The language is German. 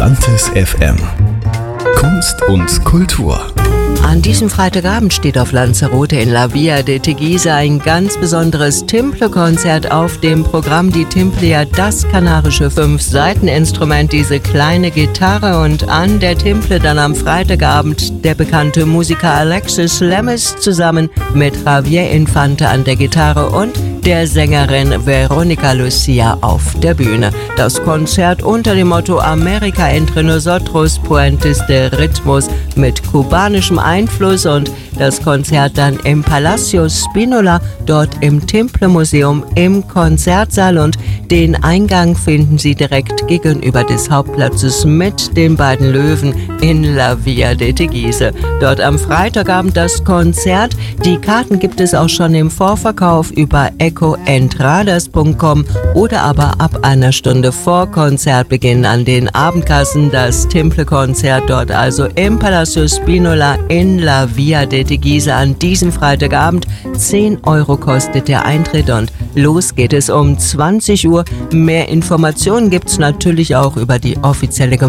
Atlantis FM. Kunst und Kultur. An diesem Freitagabend steht auf Lanzarote in La Via de Teguise ein ganz besonderes Timple-Konzert auf dem Programm. Die Timplia, das kanarische 5-Saiten-Instrument, diese kleine Gitarre, und an der Timple dann am Freitagabend der bekannte Musiker Alexis Lemes zusammen mit Javier Infante an der Gitarre und der Sängerin Veronica Lucia auf der Bühne. Das Konzert unter dem Motto America entre nosotros, Puentes de Ritmos, mit kubanischem Einfluss, und das Konzert dann im Palacio Spinola, dort im Timple Museum im Konzertsaal, und den Eingang finden Sie direkt gegenüber des Hauptplatzes mit den beiden Löwen in La Via de Teguise. Dort am Freitagabend das Konzert. Die Karten gibt es auch schon im Vorverkauf über ecoentradas.com oder aber ab einer Stunde vor Konzertbeginn an den Abendkassen. Das Timple-Konzert dort also im Palacio Spinola in La Via de Teguise an diesem Freitagabend. 10 € kostet der Eintritt und los geht es um 20 Uhr. Mehr Informationen gibt es natürlich auch über die offizielle